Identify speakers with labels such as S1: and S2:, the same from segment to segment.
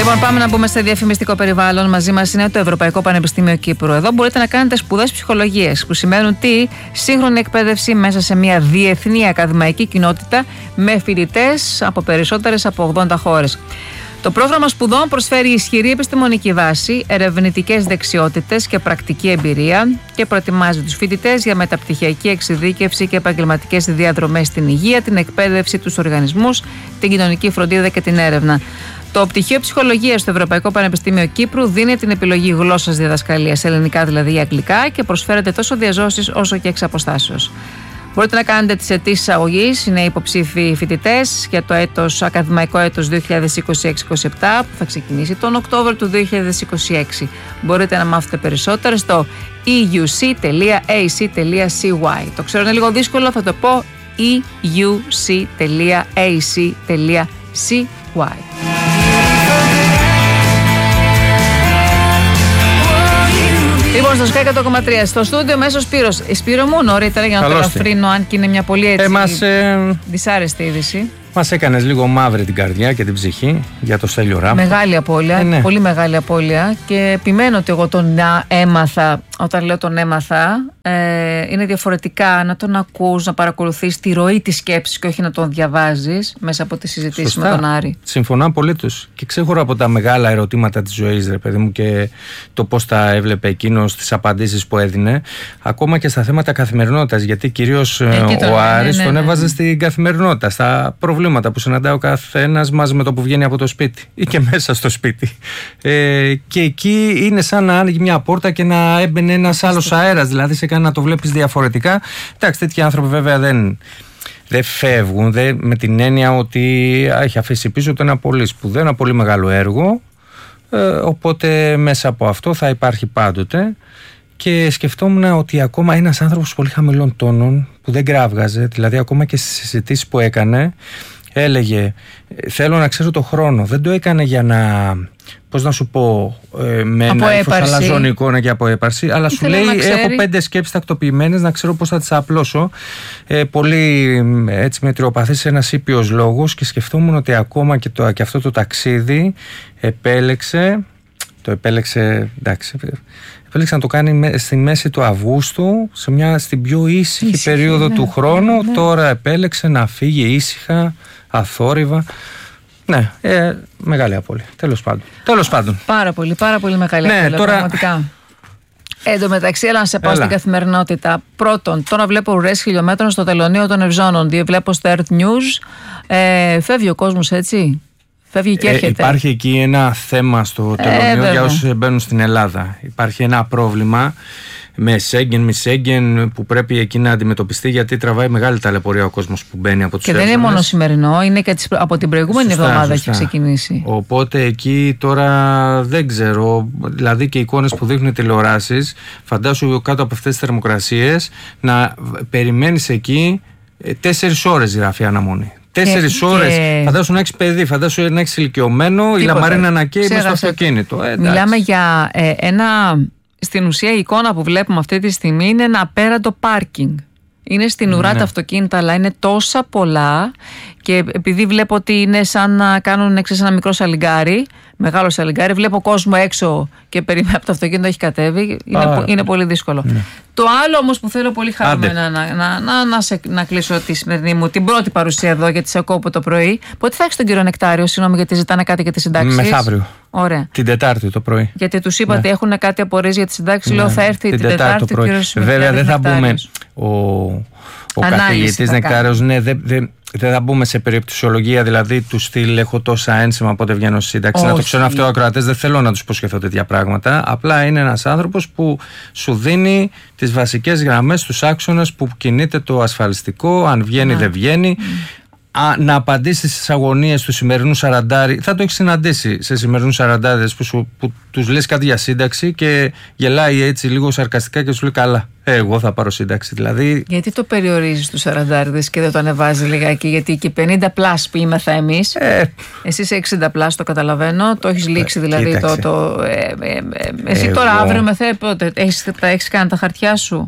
S1: Λοιπόν, πάμε να μπούμε σε διαφημιστικό περιβάλλον. Μαζί μας είναι το Ευρωπαϊκό Πανεπιστήμιο Κύπρου. Εδώ μπορείτε να κάνετε σπουδές ψυχολογίας, που σημαίνουν τι? Σύγχρονη εκπαίδευση μέσα σε μια διεθνή ακαδημαϊκή κοινότητα με φοιτητές από περισσότερες από 80 χώρες. Το πρόγραμμα σπουδών προσφέρει ισχυρή επιστημονική βάση, ερευνητικές δεξιότητες και πρακτική εμπειρία και προετοιμάζει τους φοιτητές για μεταπτυχιακή εξειδίκευση και επαγγελματικές διαδρομές στην υγεία, την εκπαίδευση, τους οργανισμούς, την κοινωνική φροντίδα και την έρευνα. Το πτυχίο ψυχολογίας στο Ευρωπαϊκό Πανεπιστήμιο Κύπρου δίνει την επιλογή γλώσσας διδασκαλίας, ελληνικά δηλαδή ή αγγλικά, και προσφέρεται τόσο διαζώσεις όσο και εξ αποστάσεως. Μπορείτε να κάνετε τις αιτήσεις αγωγής, είναι υποψήφοι φοιτητές για το ακαδημαϊκό έτος 2026-27 που θα ξεκινήσει τον Οκτώβριο του 2026. Μπορείτε να μάθετε περισσότερα στο euc.ac.cy. Το ξέρω είναι λίγο δύσκολο, θα το πω euc.ac.cy. Λοιπόν, στο Sky 100,3 στο στούντιο μέσω Σπύρος. Σπύρο μου, νωρίτερα για να το ελαφρύνω, αν και είναι μια πολύ έτσι δυσάρεστη είδηση.
S2: Μας έκανες λίγο μαύρη την καρδιά και την ψυχή για το Στέλιο Ράμο.
S1: Μεγάλη απώλεια, πολύ μεγάλη απώλεια, και επιμένω ότι εγώ τον έμαθα. Όταν λέω τον έμαθα, είναι διαφορετικά να τον ακούς, να παρακολουθείς τη ροή της σκέψης και όχι να τον διαβάζεις μέσα από τις συζητήσεις με τον Άρη.
S2: Συμφωνώ απολύτως. Και ξέχωρα από τα μεγάλα ερωτήματα της ζωής, ρε παιδί μου, και το πώς τα έβλεπε εκείνος, τις απαντήσεις που έδινε, ακόμα και στα θέματα καθημερινότητας. Γιατί κυρίως ο Άρης τον έβαζε στην καθημερινότητα, στα προβλήματα που συναντάει ο καθένας μας με το που βγαίνει από το σπίτι ή και μέσα στο σπίτι. Και εκεί είναι σαν να άνοιγε μια πόρτα και να έμπαινε ένας άλλος αέρας, δηλαδή σε κάνει να το βλέπεις διαφορετικά. Εντάξει, τέτοιοι άνθρωποι βέβαια δεν φεύγουν, με την έννοια ότι έχει αφήσει πίσω του ένα πολύ σπουδαίο, ένα πολύ μεγάλο έργο, οπότε μέσα από αυτό θα υπάρχει πάντοτε. Και σκεφτόμουν ότι ακόμα ένας άνθρωπος πολύ χαμηλών τόνων που δεν κράβγαζε, δηλαδή ακόμα και στις συζητήσεις που έκανε, έλεγε θέλω να ξέρω το χρόνο. Δεν το έκανε για να, πώς να σου πω, με ένα ύφος αλαζονικό και από έπαρση, αλλά σου λέει έχω 5 σκέψεις τακτοποιημένες, να ξέρω πώς θα τις απλώσω. Πολύ έτσι μετριοπαθής, ένας ήπιος λόγος, και σκεφτόμουν ότι ακόμα και αυτό το ταξίδι επέλεξε να το κάνει στη μέση του Αυγούστου, στην πιο ήσυχη περίοδο του χρόνου. Τώρα επέλεξε να φύγει ήσυχα, αθόρυβα. Ναι, μεγάλη απώλεια. Τέλος πάντων.
S1: Πάρα πολύ μεγάλη απώλεια. Πραγματικά. Εν τω μεταξύ, έλα να σε πάω στην καθημερινότητα. Πρώτον, τώρα βλέπω ουρές χιλιόμετρων στο τελωνείο των Ευζώνων. Βλέπω στο Earth News. Φεύγει ο κόσμος, έτσι. Φεύγει και έρχεται.
S2: Υπάρχει εκεί ένα θέμα στο τελωνείο για όσους μπαίνουν στην Ελλάδα. Υπάρχει ένα πρόβλημα με Σέγγεν, μη Σέγγεν, που πρέπει εκεί να αντιμετωπιστεί, γιατί τραβάει μεγάλη ταλαιπωρία ο κόσμος που μπαίνει από τους
S1: Εύζωνες. Και δεν είναι μόνο σημερινό, είναι και από την προηγούμενη εβδομάδα έχει ξεκινήσει.
S2: Οπότε εκεί τώρα δεν ξέρω, δηλαδή και εικόνες που δείχνουν τηλεοράσεις, φαντάσου κάτω από αυτές τις θερμοκρασίες να περιμένεις εκεί 4 ώρες γράφει αναμονή. 4 ώρες. Φαντάσου να έχεις παιδί, φαντάσου να έχεις ηλικιωμένο, η λαμπαρίνα να καίει μέσα στο αυτοκίνητο.
S1: Μιλάμε για στην ουσία η εικόνα που βλέπουμε αυτή τη στιγμή είναι ένα απέραντο πάρκινγκ. Είναι στην ουρά τα αυτοκίνητα, αλλά είναι τόσα πολλά, και επειδή βλέπω ότι είναι σαν να κάνουν ένα μικρό σαλιγκάρι, μεγάλο σαλιγκάρι, βλέπω κόσμο έξω και περιμένει από το αυτοκίνητο, έχει κατέβει. Είναι πολύ δύσκολο. Ναι. Το άλλο όμως που θέλω πολύ χαρούμενα να κλείσω τη σημερινή μου, την πρώτη παρουσία εδώ, γιατί σε ακούω από το πρωί. Πότε θα έχεις τον κύριο Νεκτάριο, συγγνώμη, γιατί ζητάνε κάτι για τις συντάξεις?
S2: Μεθαύριο.
S1: Ωραία.
S2: Την Τετάρτη το πρωί.
S1: Γιατί τους είπατε έχουν κάτι απορίες για τις συντάξεις. Λέω θα έρθει την Τετάρτη το πρωί.
S2: Βέβαια δεν θα μπούμε. Ο καθηγητής Νεκτάριος, δεν θα μπούμε σε περιπτωσιολογία, δηλαδή του στυλ έχω τόσα ένσημα οπότε βγαίνω στη σύνταξη. Να το ξέρουν αυτό οι ακροατές, δεν θέλω να τους υποσχεθώ τέτοια πράγματα. Απλά είναι ένας άνθρωπος που σου δίνει τις βασικές γραμμές, τους άξονες που κινείται το ασφαλιστικό, αν βγαίνει δεν βγαίνει. Να απαντήσει στις αγωνίες του σημερινού σαραντάρι. Θα το έχει συναντήσει σε σημερινούς σαραντάριδες που τους λες κάτι για σύνταξη και γελάει έτσι λίγο σαρκαστικά και σου λέει καλά, εγώ θα πάρω σύνταξη. Δηλαδή. Γιατί το περιορίζεις τους σαραντάριδες και δεν το ανεβάζει λιγάκι? Γιατί και 50 πλάς που είμαστε εμείς, εσύ είσαι 60 πλάς, το καταλαβαίνω, το έχεις λήξει δηλαδή. Εσύ τώρα αύριο μεθαύριο πότε έχεις κάνει τα χαρτιά σου?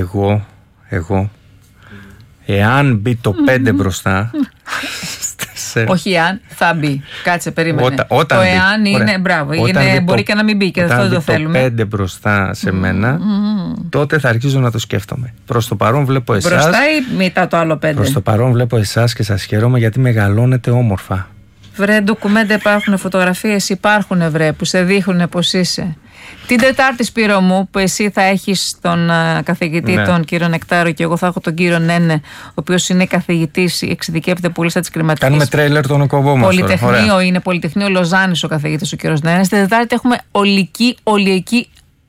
S2: Εγώ. Εάν μπει το 5 μπροστά
S1: Όχι αν, θα μπει. Κάτσε, περίμενε.
S2: Όταν
S1: το εάν είναι, μπράβο, μπορεί και να μην μπει και αυτό δεν το θέλουμε.
S2: Όταν το 5 μπροστά σε μένα, τότε θα αρχίζω να το σκέφτομαι. Προς το παρόν βλέπω εσάς.
S1: Μπροστά ή μετά το άλλο 5?
S2: Προς το παρόν βλέπω εσάς και σας χαίρομαι γιατί μεγαλώνετε όμορφα.
S1: Βρε, ντοκουμέντα υπάρχουν, φωτογραφίες υπάρχουν, βρε, που σε δείχνουν πως είσαι. Την Τετάρτη, Σπύρο μου, που εσύ θα έχεις τον καθηγητή, τον κύριο Νεκτάρο, και εγώ θα έχω τον κύριο Νένε, ο οποίος είναι καθηγητής, εξειδικεύεται πολύ στα της κλιματικής.
S2: Κάνουμε τρέιλερ τον εκπομπό μας.
S1: Πολυτεχνείο είναι, Πολυτεχνείο Λοζάνης ο καθηγητής, ο κύριος Νένε. Την Τετάρτη έχουμε ολική.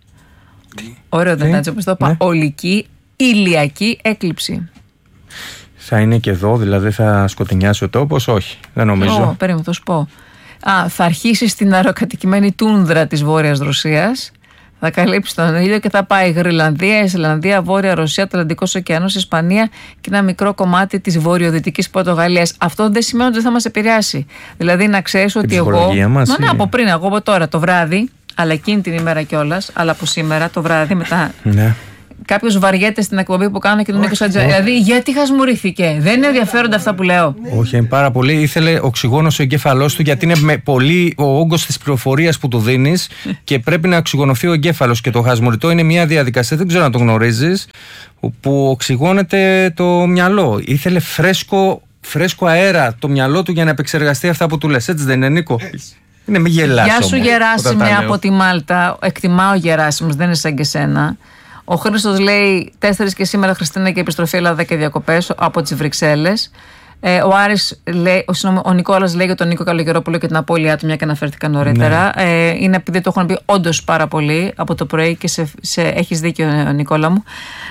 S1: Ωραίο, δεν έτσι όπως το είπα. Ολική ηλιακή έκλειψη.
S2: Θα είναι και εδώ, δηλαδή θα σκοτεινιάσει ο τόπος? Όχι, δεν νομίζω.
S1: Περίμενε, θα σου πω. Θα αρχίσει στην αεροκατοικημένη τούνδρα της Βόρειας Ρωσίας, θα καλύψει τον ήλιο και θα πάει Γρυλανδία, Ισλανδία, Βόρεια Ρωσία, Ατλαντικός Ωκεανός, Ισπανία και ένα μικρό κομμάτι της βορειοδυτικής Πορτογαλίας. Αυτό δεν σημαίνει ότι δεν θα μας επηρεάσει. Δηλαδή να ξέρεις ότι εγώ. Από πριν, εγώ από τώρα το βράδυ, αλλά εκείνη την ημέρα κιόλας, αλλά από σήμερα το βράδυ μετά.
S2: Ναι.
S1: Κάποιος βαριέται στην εκπομπή που κάνω και τον Νίκο Σαντζα. Δηλαδή, γιατί χασμουρήθηκε? Δεν είναι ενδιαφέροντα αυτά που λέω.
S2: Όχι, είναι πάρα πολύ. Ήθελε οξυγόνο στο εγκέφαλός του, γιατί είναι πολύ ο όγκος της πληροφορίας που του δίνεις και πρέπει να οξυγονωθεί ο εγκέφαλος. Και το χασμουριτό είναι μια διαδικασία, δεν ξέρω αν το γνωρίζεις, που οξυγώνεται το μυαλό. Ήθελε φρέσκο αέρα το μυαλό του για να επεξεργαστεί αυτά που του λες. Έτσι δεν είναι, Νίκο? Είναι, μη γελάς.
S1: Γεια σου, Γεράσιμε, από τη Μάλτα. Εκτιμάω, Γεράσιμος, δεν είναι σαν και σένα. Ο Χρήστος λέει 4 και σήμερα Χριστίνα και επιστροφή Ελλάδα και διακοπές από τις Βρυξέλλες. Ο Άρης λέει, ο Νικόλας λέει για τον Νίκο Καλογερόπουλο και την απώλειά του, μια και αναφέρθηκα νωρίτερα. Είναι επειδή το έχουν πει όντως πάρα πολύ από το πρωί και έχεις δίκιο, Νικόλα μου.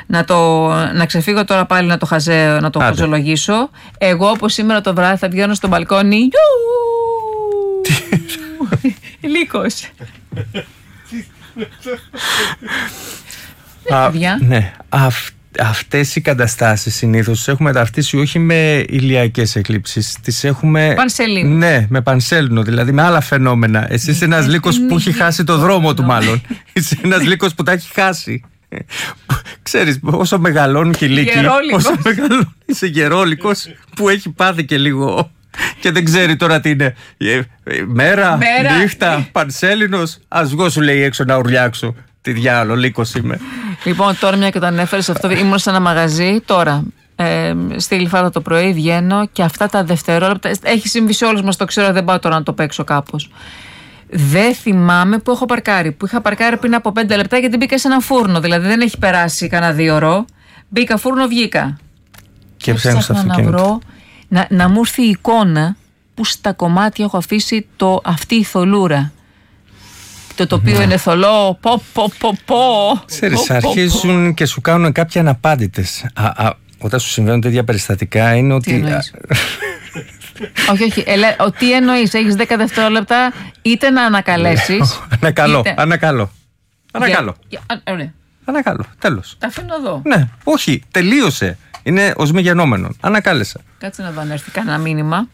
S1: Να ξεφύγω τώρα πάλι να το χαζολογήσω. Εγώ όπως σήμερα το βράδυ θα βγαίνω στο μπαλκόνι. Λύκος.
S2: Ναι, αυτές οι καταστάσεις συνήθως τις έχουμε ταυτίσει όχι με ηλιακές εκλήψεις, τις έχουμε.
S1: Πανσέλινο.
S2: Ναι, με πανσέλινο, δηλαδή με άλλα φαινόμενα. Εσύ είσαι ένας λύκος που έχει χάσει το δρόμο του, μάλλον. Είσαι ένας λύκος που τα έχει χάσει. Ξέρεις, όσο μεγαλώνουν και οι λύκοι, όσο μεγαλώνουν, είσαι γερόλικος που έχει πάθει και λίγο. Και δεν ξέρει τώρα τι είναι. Μέρα, νύχτα, πανσέλινος. Ας βγω, σου λέει, έξω να ουρλιάξω. Τι διάλογο, λύκος είμαι.
S1: Λοιπόν, τώρα μια και το ανέφερες αυτό, ήμουν σε ένα μαγαζί τώρα. Στη Γλυφάδα το πρωί βγαίνω και αυτά τα δευτερόλεπτα. Έχει συμβεί σε όλους μας, το ξέρω, δεν πάω τώρα να το παίξω κάπως. Δεν θυμάμαι που έχω παρκάρει. Που είχα παρκάρει πριν από 5 λεπτά γιατί μπήκα σε ένα φούρνο. Δηλαδή δεν έχει περάσει κανένα 2 ώρο. Μπήκα φούρνο, βγήκα.
S2: Και ψάχνω στο αυτοκίνητο.
S1: Να μου έρθει η εικόνα που στα κομμάτια έχω αφήσει αυτή η θολούρα. Το τοπίο είναι θολό.
S2: Ξέρεις, αρχίζουν και σου κάνουν κάποια αναπάντητες. Όταν σου συμβαίνουν τέτοια περιστατικά είναι ότι.
S1: Όχι. Τι εννοείς? Έχεις 10 δευτερόλεπτα είτε να ανακαλέσεις.
S2: Ανακαλώ. Τέλος.
S1: Τα αφήνω εδώ.
S2: Ναι, όχι, τελείωσε. Είναι ως μεγενόμενο. Ανακάλεσα.
S1: Κάτσε να δω αν έρθει κανένα μήνυμα.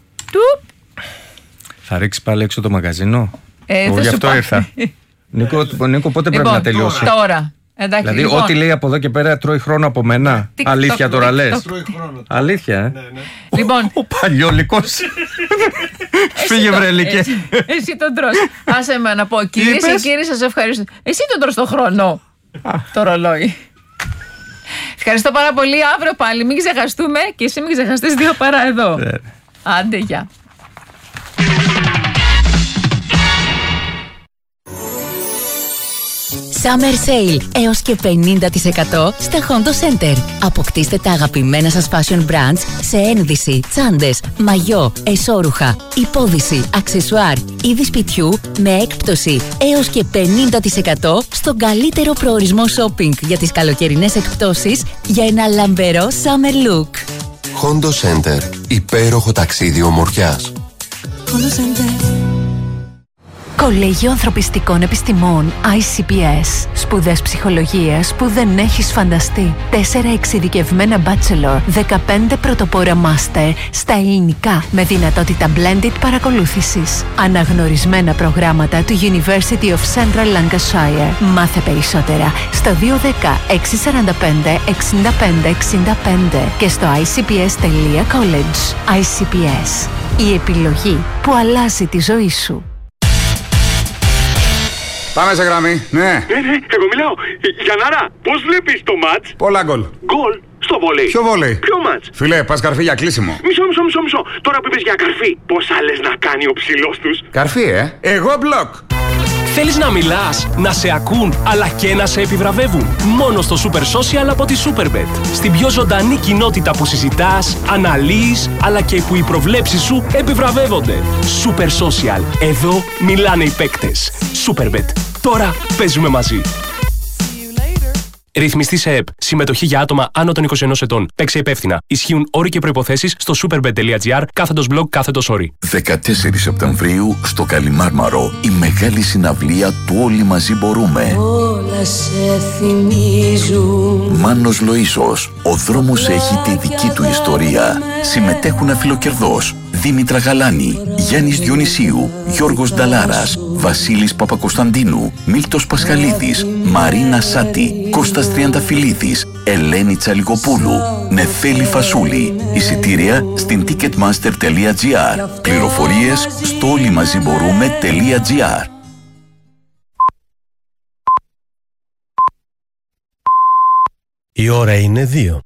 S2: Θα ρίξει πάλι έξω το μαγαζίνο. Γι' αυτό ήρθα. Νίκο, πότε πρέπει να τελειώσει?
S1: Τώρα. Εντάξει,
S2: δηλαδή,
S1: λοιπόν,
S2: ό,τι λέει από εδώ και πέρα τρώει χρόνο από μένα. Αλήθεια τώρα λες? Αλήθεια,
S1: Ναι. Λοιπόν,
S2: ο παλιόλικος. Φύγε, βρελίκε.
S1: Εσύ τον τρως. Άσε με να πω. Κυρίες και κύριοι, σας ευχαριστώ. Εσύ τον τρως το χρόνο. Το ρολόι. Ευχαριστώ πάρα πολύ. Αύριο πάλι. Μην ξεχαστούμε και εσύ μην ξεχαστείς 2 παρά εδώ. Άντε, γεια.
S3: Summer Sale έως και 50% στα Hondo Center. Αποκτήστε τα αγαπημένα σας fashion brands σε ένδυση, τσάντες, μαγιό, εσώρουχα, υπόδυση, αξεσουάρ, είδη σπιτιού με έκπτωση έως και 50% στον καλύτερο προορισμό shopping για τις καλοκαιρινές εκπτώσεις για ένα λαμπερό summer look.
S4: Hondo Center. Υπέροχο ταξίδι ομορφιάς.
S3: Hondo Center. Κολέγιο Ανθρωπιστικών Επιστημών ICPS. Σπουδές ψυχολογίας που δεν έχεις φανταστεί. 4 εξειδικευμένα bachelor, 15 πρωτοπόρα master στα ελληνικά με δυνατότητα blended παρακολούθησης. Αναγνωρισμένα προγράμματα του University of Central Lancashire. Μάθε περισσότερα στο 210 645 65 65 και στο icps.college. ICPS.
S5: Η επιλογή που αλλάζει τη ζωή σου.
S6: Πάμε σε γραμμή, ναι.
S7: Ναι, εγώ μιλάω. Γιαννάρα, πώς βλέπεις το μάτς?
S6: Πολλά γκολ.
S7: Γκολ στο βόλεϊ.
S6: Ποιο βόλεϊ?
S7: Ποιο μάτς?
S6: Φίλε, πας καρφί για κλείσιμο.
S7: Μισό. Τώρα που είπες για καρφί, πώς άλλες να κάνει ο ψηλός τους?
S6: Καρφί, εγώ μπλοκ.
S8: Θέλεις να μιλάς, να σε ακούν, αλλά και να σε επιβραβεύουν? Μόνο στο Super Social από τη Superbet. Στην πιο ζωντανή κοινότητα που συζητάς, αναλύεις, αλλά και που οι προβλέψεις σου επιβραβεύονται. Super Social. Εδώ μιλάνε οι παίκτες. Superbet. Τώρα παίζουμε μαζί. Ρυθμιστή σε ΕΠ. Συμμετοχή για άτομα άνω των 21 ετών. Παίξε υπεύθυνα. Ισχύουν όροι και προϋποθέσεις στο superbet.gr/blog/όροι.
S9: 14 Σεπτεμβρίου στο Καλιμάρμαρο. Η μεγάλη συναυλία του Όλοι Μαζί Μπορούμε.
S10: Όλα σε θυμίζουν.
S9: Μάνος Λοΐσος. Ο δρόμος έχει τη δική του ιστορία. Συμμετέχουν αφιλοκερδός Δήμητρα Γαλάνη, Γιάννης Διονυσίου, Γιώργος Νταλάρας, Βασίλης Παπακοσταντίνου, Μίλτος Πασχαλίδης, Μαρίνα Σάτη, Κώστας Τριανταφυλλίδης, Ελένη Τσαλικοπούλου, Νεφέλη Φασούλη. Εισιτήρια στην ticketmaster.gr. Πληροφορίες στο όλοιμαζιμπορούμε.gr.
S11: Η ώρα είναι 2.